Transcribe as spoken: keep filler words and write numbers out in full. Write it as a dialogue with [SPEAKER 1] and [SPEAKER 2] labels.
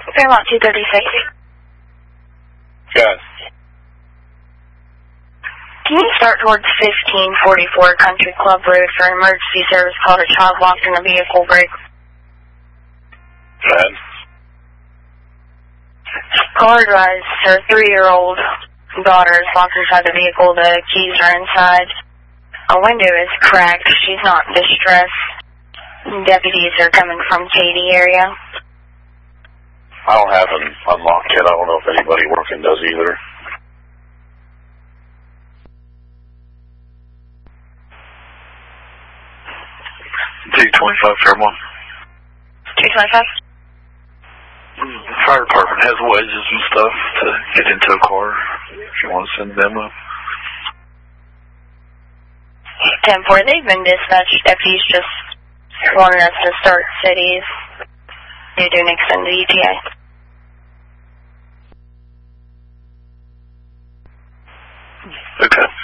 [SPEAKER 1] Fairmont two thirty-six.
[SPEAKER 2] Yes.
[SPEAKER 1] Can you start towards fifteen forty-four Country Club Road for emergency service called a child locked in a vehicle brake?
[SPEAKER 2] Red.
[SPEAKER 1] Caller advised her three-year-old daughter is locked inside the vehicle. The keys are inside. A window is cracked. She's not in distress. Deputies are coming from Katy area.
[SPEAKER 2] I don't have an unlocked yet. I don't know if anybody working does either.
[SPEAKER 3] two twenty-five, Fairmont.
[SPEAKER 1] two twenty-five?
[SPEAKER 3] The fire department has wedges and stuff to get into a car if you want to send them up.
[SPEAKER 1] ten four, they've been dispatched. Deputies just wanted us to start cities. Due to an extended E T A.
[SPEAKER 3] Okay.